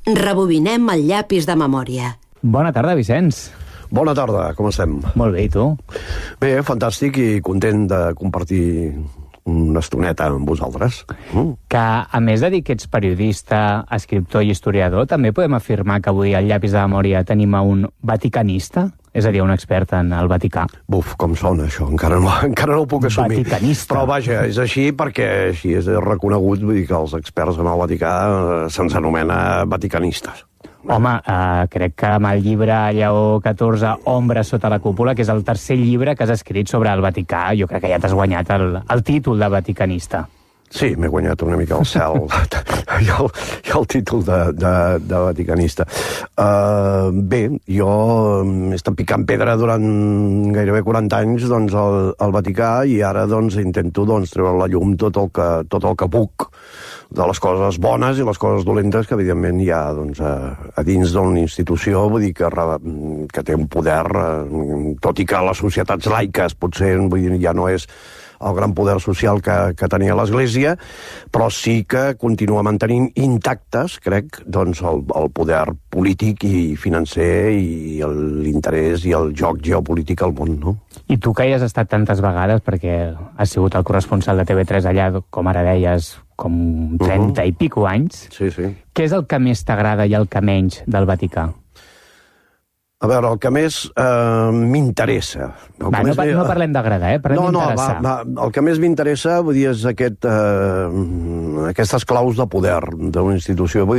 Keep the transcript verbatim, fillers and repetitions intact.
Rebobinem el llapis de memòria. Bona tarda, Vicenç. Bona tarda, com estem? Molt bé, i tu? Bé, fantàstic i content de compartir una estoneta amb vosaltres. Mm. Que, a més de dir que ets periodista, escriptor i historiador, també podem afirmar que avui al llapis de memòria tenim a un vaticanista? És a dir, un expert en el Vaticà. Buf, com sona això, encara no, encara no ho puc assumir. Vaticanista. Però vaja, és així perquè així és reconegut, vull dir que els experts en el Vaticà se'ns anomena vaticanistes. Home, eh, crec que amb el llibre Lleó catorze, Ombres sota la cúpula, que és el tercer llibre que has escrit sobre el Vaticà, jo crec que ja t'has guanyat el, el títol de vaticanista. Sí, m'he guanyat una mica el cel i, el, i el títol de, de, de vaticanista. Uh, bé, jo he estat picant pedra durant gairebé quaranta anys doncs, al, al Vaticà i ara doncs, intento doncs, treure a la llum tot el, que, tot el que puc de les coses bones i les coses dolentes que evidentment hi ha doncs, a, a dins d'una institució, vull dir que, que té un poder, eh, tot i que les societats laiques potser vull dir, ja no és el gran poder social que, que tenia l'Església, però sí que continua mantenint intactes, crec, doncs, el, el poder polític i financer i l'interès i el joc geopolític al món, no? I tu que hi has estat tantes vegades, perquè has sigut el corresponsal de T V tres allà, com ara deies, com trenta uh-huh. i pico anys, sí, sí. Què és el que més t'agrada i el que menys del Vaticà? A veure, el que més eh, m'interessa... Va, no, més... no parlem d'agradar, eh? Parlem no, d'interessar. No, va, va, el que més m'interessa, vull dir, és aquest, eh, aquestes claus de poder d'una institució. Vull dir,